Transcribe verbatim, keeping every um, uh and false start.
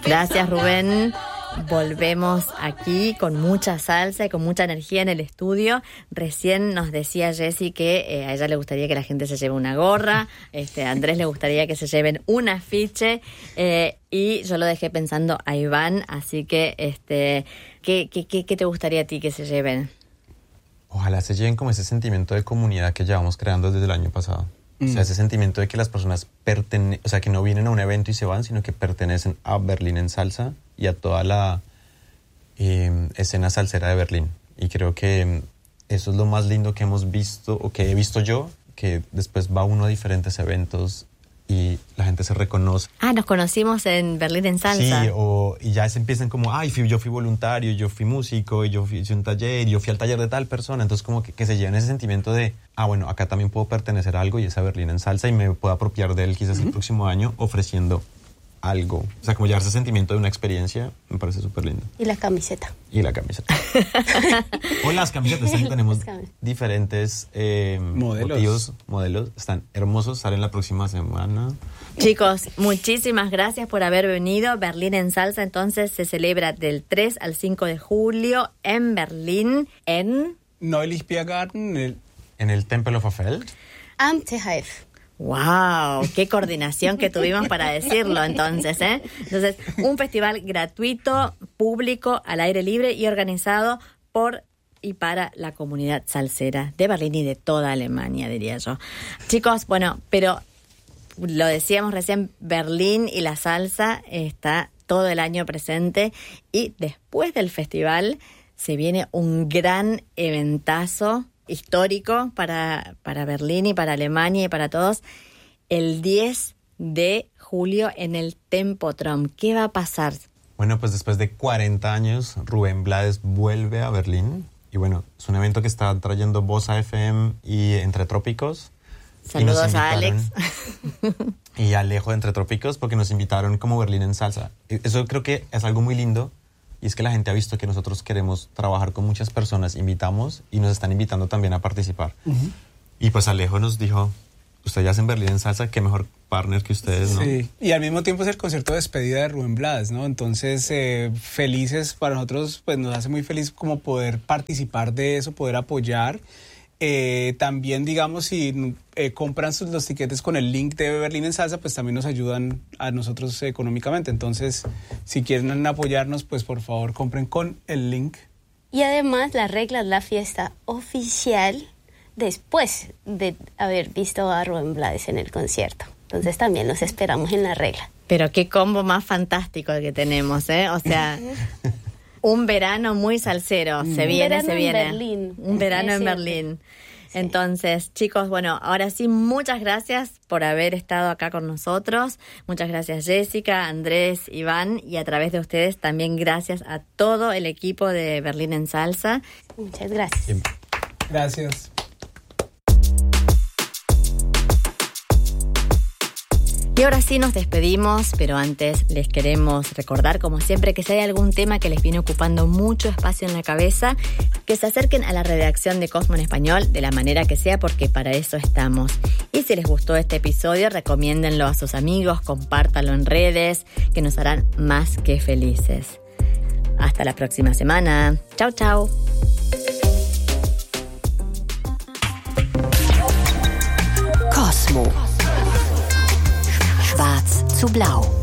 Gracias, Rubén. Volvemos aquí con mucha salsa y con mucha energía en el estudio. Recién nos decía Jessy que eh, a ella le gustaría que la gente se lleve una gorra, este, a Andrés le gustaría que se lleven un afiche, eh, y yo lo dejé pensando a Iván, así que este, ¿qué, qué, qué, qué te gustaría a ti que se lleven? Ojalá se lleven como ese sentimiento de comunidad que llevamos creando desde el año pasado. Mm. O sea, ese sentimiento de que las personas pertenecen, o sea, que no vienen a un evento y se van, sino que pertenecen a Berlín en Salsa y a toda la eh, escena salsera de Berlín. Y creo que eso es lo más lindo que hemos visto, o que he visto yo, que después va uno a diferentes eventos y la gente se reconoce. Ah, nos conocimos en Berlín en Salsa. Sí, o, y ya se empiezan como, ay, fui, yo fui voluntario, yo fui músico, y yo fui hice un taller, y yo fui al taller de tal persona. Entonces como que, que se llevan ese sentimiento de, ah, bueno, acá también puedo pertenecer a algo y es a Berlín en Salsa y me puedo apropiar de él quizás uh-huh. el próximo año ofreciendo algo. O sea, como llevarse ese sentimiento de una experiencia, me parece súper lindo. Y la camiseta. Y la camiseta. O las camisetas, también tenemos diferentes eh, modelos. motivos, modelos. Están hermosos, salen la próxima semana. Chicos, muchísimas gracias por haber venido. Berlín en Salsa, entonces, se celebra del tres al cinco de julio en Berlín, en... Neulich Biergarten. El... En el Tempelhofer. Am Tehaif. ¡Wow! ¡Qué coordinación que tuvimos para decirlo entonces, eh! Entonces, un festival gratuito, público, al aire libre y organizado por y para la comunidad salsera de Berlín y de toda Alemania, diría yo. Chicos, bueno, pero lo decíamos recién, Berlín y la salsa está todo el año presente y después del festival se viene un gran eventazo histórico para, para Berlín y para Alemania y para todos, el diez de julio en el Tempotron. ¿Qué va a pasar? Bueno, pues después de cuarenta años, Rubén Blades vuelve a Berlín. Y bueno, es un evento que está trayendo Bossa F M y Entre Trópicos. Saludos a Alex. Y a Alejo de Entre Trópicos, porque nos invitaron como Berlín en Salsa. Eso creo que es algo muy lindo. Y es que la gente ha visto que nosotros queremos trabajar con muchas personas, invitamos y nos están invitando también a participar. Uh-huh. Y pues Alejo nos dijo, ustedes ya hacen Berlín en Salsa, qué mejor partner que ustedes, ¿no? Sí, y al mismo tiempo es el concierto de despedida de Rubén Blades, ¿no? Entonces, eh, felices para nosotros, pues nos hace muy feliz como poder participar de eso, poder apoyar. Eh, también, digamos, si eh, compran sus, los tiquetes con el link de Berlín en Salsa, pues también nos ayudan a nosotros eh, económicamente. Entonces, si quieren apoyarnos, pues por favor compren con el link. Y además, La Regla es la fiesta oficial después de haber visto a Rubén Blades en el concierto. Entonces, también los esperamos en La Regla. Pero qué combo más fantástico que tenemos, ¿eh? O sea... Un verano muy salsero, se viene, se viene. Un verano en Berlín. Un verano en Berlín. Sí. Entonces, chicos, bueno, ahora sí, muchas gracias por haber estado acá con nosotros. Muchas gracias, Jessica, Andrés, Iván, y a través de ustedes también gracias a todo el equipo de Berlín en Salsa. Muchas gracias. Siempre. Gracias. Y ahora sí nos despedimos, pero antes les queremos recordar, como siempre, que si hay algún tema que les viene ocupando mucho espacio en la cabeza, que se acerquen a la redacción de Cosmo en Español de la manera que sea, porque para eso estamos. Y si les gustó este episodio, recomiéndenlo a sus amigos, compártanlo en redes, que nos harán más que felices. Hasta la próxima semana. Chau, chau. Cosmo. Schwarz zu blau.